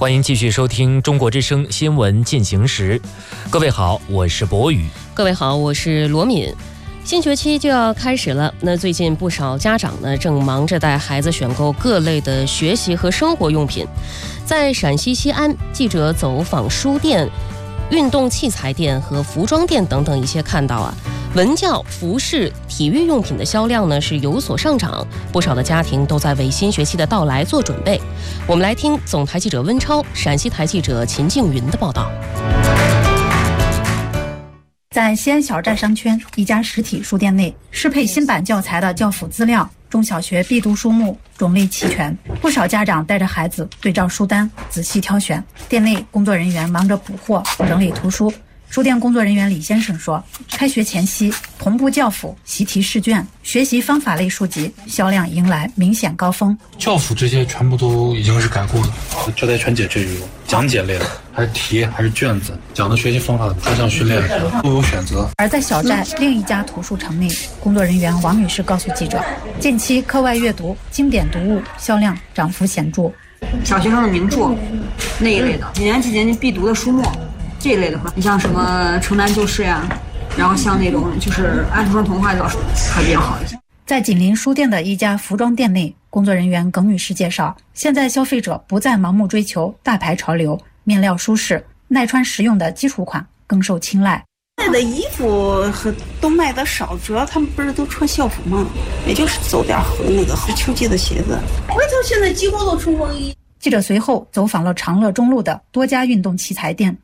欢迎继续收听中国之声新闻进行时。各位好，我是博宇。 各位好，我是罗敏。新学期就要开始了，那最近不少家长呢正忙着带孩子选购各类的学习和生活用品。在陕西西安，记者走访书店、运动器材店和服装店等等一些看到文教、服饰、体育用品的销量呢是有所上涨，不少的家庭都在为新学期的到来做准备。我们来听总台记者温超、陕西台记者秦静云的报道。 在西安小寨商圈一家实体书店内，适配新版教材的教辅资料、中小学必读书目种类齐全，不少家长带着孩子对照书单仔细挑选。店内工作人员忙着补货、整理图书。书店工作人员李先生说，开学前夕，同步教辅、习题试卷、学习方法类书籍销量迎来明显高峰。 教辅这些全部都已经是改过的，教材全解这种讲解类的，还是题，还是卷子，讲的学习方法的专项训练都有选择。 而在小寨另一家图书城内，工作人员王女士告诉记者，近期课外阅读、经典读物销量涨幅显著。 小学生的名著那一类的，几年级必读的书目这一类的话，你像什么城南旧事呀，然后像那种就是安徒生童话的还比较好一些。 在紧邻书店的一家服装店内，工作人员耿女士介绍，现在消费者不再盲目追求大牌潮流，面料舒适、耐穿实用的基础款更受青睐。 现在的衣服都卖得少，主要他们不是都穿校服吗？也就是走点秋季的鞋子。外头现在几乎都冲锋衣。 记者随后走访了长乐中路的多家运动器材店，